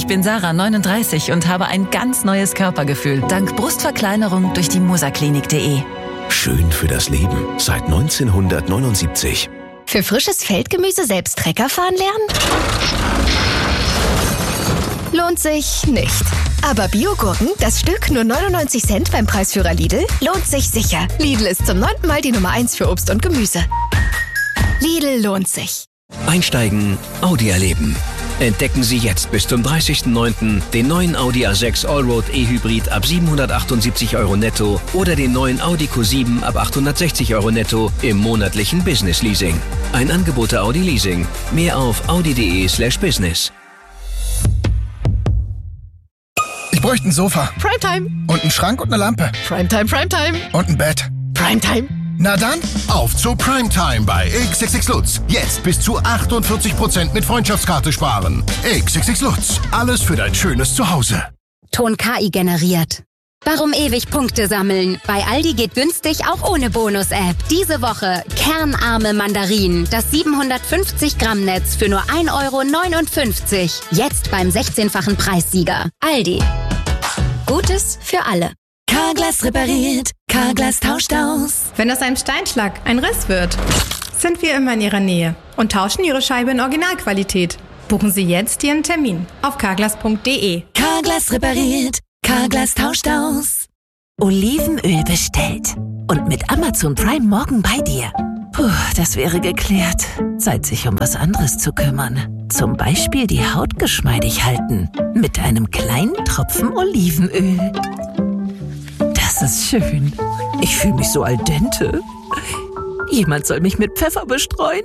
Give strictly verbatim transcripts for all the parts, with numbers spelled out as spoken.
Ich bin Sarah, neununddreißig und habe ein ganz neues Körpergefühl dank Brustverkleinerung durch die musaklinik punkt de. Schön für das Leben seit neunzehnhundertneunundsiebzig. Für frisches Feldgemüse selbst Trecker fahren lernen? Lohnt sich nicht. Aber Biogurken, das Stück nur neunundneunzig Cent beim Preisführer Lidl, lohnt sich sicher. Lidl ist zum neunten Mal die Nummer eins für Obst und Gemüse. Lidl lohnt sich. Einsteigen, Audi erleben. Entdecken Sie jetzt bis zum dreißigsten neunten den neuen Audi A sechs Allroad E-Hybrid ab siebenhundertachtundsiebzig Euro netto oder den neuen Audi Q sieben ab achthundertsechzig Euro netto im monatlichen Business Leasing. Ein Angebot der Audi Leasing. Mehr auf audi.de slash business. Ich bräuchte ein Sofa. Primetime. Und einen Schrank und eine Lampe. Primetime, Primetime. Und ein Bett. Primetime. Na dann, auf zu Primetime bei X X X Lutz. Jetzt bis zu achtundvierzig Prozent mit Freundschaftskarte sparen. X X X Lutz. Alles für dein schönes Zuhause. Ton K I generiert. Warum ewig Punkte sammeln? Bei Aldi geht günstig auch ohne Bonus-App. Diese Woche kernarme Mandarinen. Das siebenhundertfünfzig Gramm Netz für nur ein Euro neunundfünfzig. Jetzt beim sechzehnfachen Preissieger. Aldi. Gutes für alle. Carglass repariert, Carglass tauscht aus. Wenn aus einem Steinschlag ein Riss wird, sind wir immer in Ihrer Nähe und tauschen Ihre Scheibe in Originalqualität. Buchen Sie jetzt Ihren Termin auf carglass punkt de. Carglass repariert, Carglass tauscht aus. Olivenöl bestellt und mit Amazon Prime morgen bei dir. Puh, das wäre geklärt. Zeit, sich um was anderes zu kümmern. Zum Beispiel die Haut geschmeidig halten mit einem kleinen Tropfen Olivenöl. Das ist schön. Ich fühle mich so al dente. Jemand soll mich mit Pfeffer bestreuen.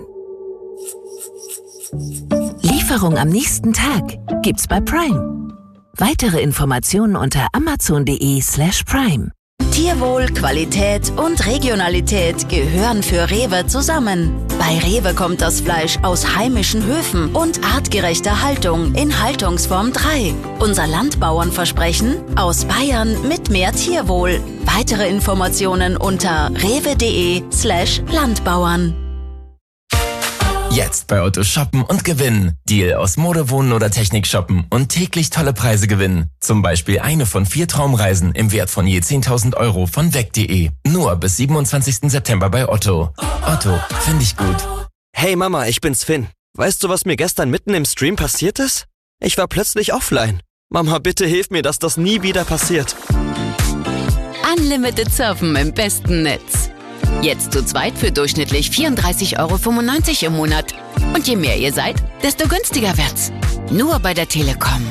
Lieferung am nächsten Tag gibt's bei Prime. Weitere Informationen unter amazon.de slash prime. Tierwohl, Qualität und Regionalität gehören für Rewe zusammen. Bei Rewe kommt das Fleisch aus heimischen Höfen und artgerechter Haltung in Haltungsform drei. Unser Landbauernversprechen aus Bayern mit mehr Tierwohl. Weitere Informationen unter rewe.de slash Landbauern. Jetzt bei Otto shoppen und gewinnen. Deal aus Mode, Wohnen oder Technik shoppen und täglich tolle Preise gewinnen. Zum Beispiel eine von vier Traumreisen im Wert von je zehntausend Euro von weg punkt de. Nur bis siebenundzwanzigsten September bei Otto. Otto, finde ich gut. Hey Mama, ich bin's Finn. Weißt du, was mir gestern mitten im Stream passiert ist? Ich war plötzlich offline. Mama, bitte hilf mir, dass das nie wieder passiert. Unlimited Surfen im besten Netz. Jetzt zu zweit für durchschnittlich vierunddreißig Euro fünfundneunzig im Monat. Und je mehr ihr seid, desto günstiger wird's. Nur bei der Telekom.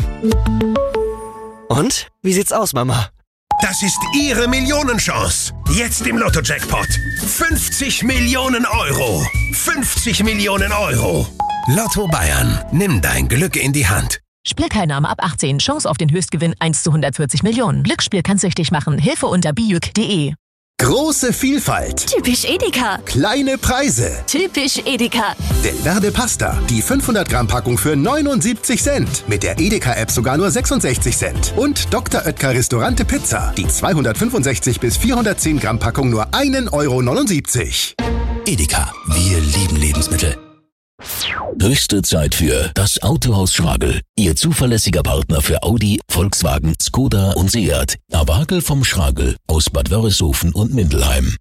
Und? Wie sieht's aus, Mama? Das ist Ihre Millionenchance. Jetzt im Lotto-Jackpot. fünfzig Millionen Euro. fünfzig Millionen Euro. Lotto Bayern. Nimm dein Glück in die Hand. Spielteilnahme ab achtzehn. Chance auf den Höchstgewinn eins zu hundertvierzig Millionen. Glücksspiel kann süchtig machen. Hilfe unter biuk punkt de. Große Vielfalt. Typisch Edeka. Kleine Preise. Typisch Edeka. Delverde Pasta. Die fünfhundert Gramm Packung für neunundsiebzig Cent. Mit der Edeka-App sogar nur sechsundsechzig Cent. Und Doktor Oetker Restaurante Pizza. Die zweihundertfünfundsechzig bis vierhundertzehn Gramm Packung nur ein Euro neunundsiebzig. Edeka, wir lieben Lebensmittel. Höchste Zeit für das Autohaus Schragel. Ihr zuverlässiger Partner für Audi, Volkswagen, Skoda und Seat. Abagel vom Schragel aus Bad Wörishofen und Mindelheim.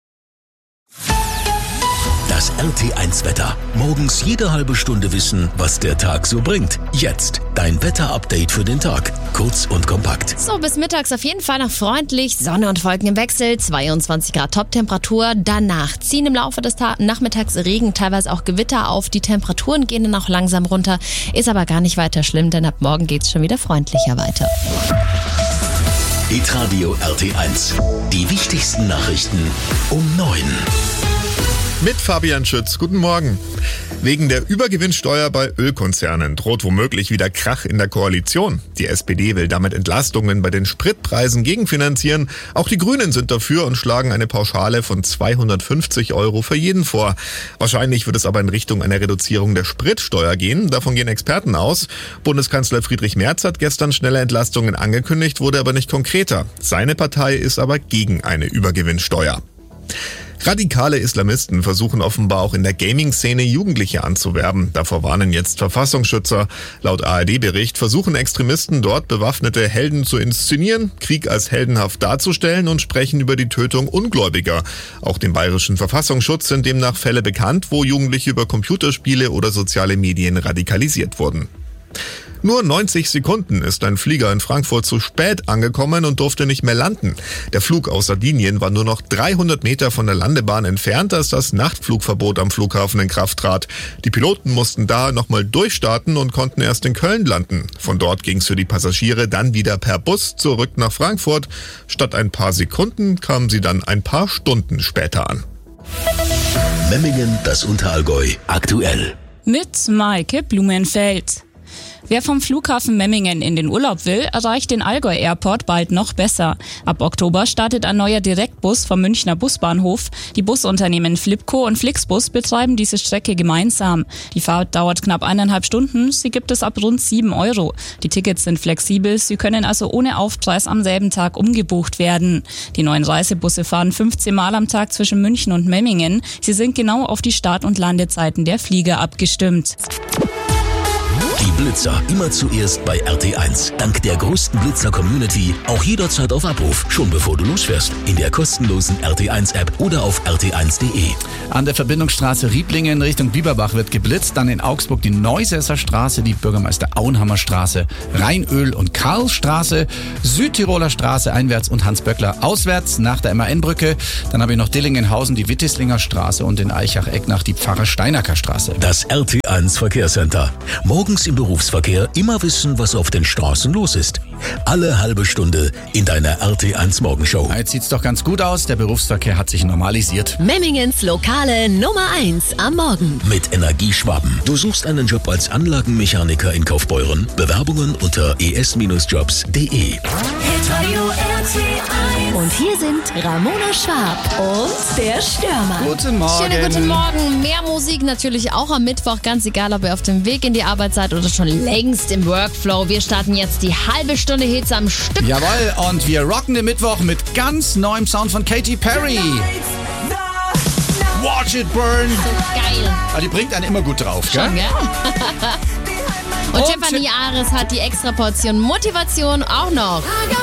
Das R T eins Wetter. Morgens jede halbe Stunde wissen, was der Tag so bringt. Jetzt dein Wetter-Update für den Tag. Kurz und kompakt. So, bis mittags auf jeden Fall noch freundlich. Sonne und Wolken im Wechsel. zweiundzwanzig Grad Top-Temperatur. Danach ziehen im Laufe des Ta- Nachmittags Regen, teilweise auch Gewitter auf. Die Temperaturen gehen dann auch langsam runter. Ist aber gar nicht weiter schlimm, denn ab morgen geht's schon wieder freundlicher weiter. Hitradio R T eins. Die wichtigsten Nachrichten um neun. Mit Fabian Schütz. Guten Morgen. Wegen der Übergewinnsteuer bei Ölkonzernen droht womöglich wieder Krach in der Koalition. Die S P D will damit Entlastungen bei den Spritpreisen gegenfinanzieren. Auch die Grünen sind dafür und schlagen eine Pauschale von zweihundertfünfzig Euro für jeden vor. Wahrscheinlich wird es aber in Richtung einer Reduzierung der Spritsteuer gehen. Davon gehen Experten aus. Bundeskanzler Friedrich Merz hat gestern schnelle Entlastungen angekündigt, wurde aber nicht konkreter. Seine Partei ist aber gegen eine Übergewinnsteuer. Radikale Islamisten versuchen offenbar auch in der Gaming-Szene Jugendliche anzuwerben. Davor warnen jetzt Verfassungsschützer. Laut A R D-Bericht versuchen Extremisten dort bewaffnete Helden zu inszenieren, Krieg als heldenhaft darzustellen und sprechen über die Tötung Ungläubiger. Auch dem bayerischen Verfassungsschutz sind demnach Fälle bekannt, wo Jugendliche über Computerspiele oder soziale Medien radikalisiert wurden. Nur neunzig Sekunden ist ein Flieger in Frankfurt zu spät angekommen und durfte nicht mehr landen. Der Flug aus Sardinien war nur noch dreihundert Meter von der Landebahn entfernt, als das Nachtflugverbot am Flughafen in Kraft trat. Die Piloten mussten da nochmal durchstarten und konnten erst in Köln landen. Von dort ging es für die Passagiere dann wieder per Bus zurück nach Frankfurt. Statt ein paar Sekunden kamen sie dann ein paar Stunden später an. Memmingen, das Unterallgäu, aktuell. Mit Maike Blumenfeld. Wer vom Flughafen Memmingen in den Urlaub will, erreicht den Allgäu Airport bald noch besser. Ab Oktober startet ein neuer Direktbus vom Münchner Busbahnhof. Die Busunternehmen Flipco und Flixbus betreiben diese Strecke gemeinsam. Die Fahrt dauert knapp eineinhalb Stunden. Sie gibt es ab rund sieben Euro. Die Tickets sind flexibel. Sie können also ohne Aufpreis am selben Tag umgebucht werden. Die neuen Reisebusse fahren fünfzehn Mal am Tag zwischen München und Memmingen. Sie sind genau auf die Start- und Landezeiten der Flieger abgestimmt. Die Blitzer immer zuerst bei R T eins. Dank der größten Blitzer-Community auch jederzeit auf Abruf, schon bevor du losfährst. In der kostenlosen R T eins App oder auf r t eins punkt d e. An der Verbindungsstraße Rieblingen Richtung Bieberbach wird geblitzt. Dann in Augsburg die Neusesser Straße, die Bürgermeister Auenhammer Straße, Rheinöl- und Karlsstraße, Südtiroler Straße einwärts und Hans-Böckler auswärts nach der M A N-Brücke. Dann habe ich noch Dillingenhausen, die Wittislinger Straße und in Eichach-Ecknach die Pfarrer-Steinacker Straße. Das R T eins Verkehrscenter. Morgens im Berufsverkehr immer wissen, was auf den Straßen los ist. Alle halbe Stunde in deiner R T eins Morgenshow. Jetzt sieht's doch ganz gut aus. Der Berufsverkehr hat sich normalisiert. Memmingens lokale Nummer eins am Morgen. Mit Energieschwaben. Du suchst einen Job als Anlagenmechaniker in Kaufbeuren? Bewerbungen unter e s jobs punkt d e. Und hier sind Ramona Schwab und der Stürmer. Guten Morgen. Schönen guten Morgen. Mehr Musik natürlich auch am Mittwoch. Ganz egal, ob ihr auf dem Weg in die Arbeit seid oder schon längst im Workflow. Wir starten jetzt die halbe Stunde Hits am Stück. Jawohl, und wir rocken den Mittwoch mit ganz neuem Sound von Katy Perry. Watch it burn. So geil. Aber die bringt einen immer gut drauf, gell? Schon, gell? Und, und Tiffany Ares hat die extra Portion Motivation auch noch.